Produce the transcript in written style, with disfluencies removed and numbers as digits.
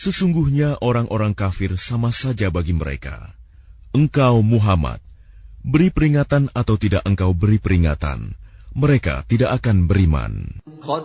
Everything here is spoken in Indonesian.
Sesungguhnya orang-orang kafir sama saja bagi mereka. Engkau Muhammad, beri peringatan atau tidak engkau beri peringatan, mereka tidak akan beriman.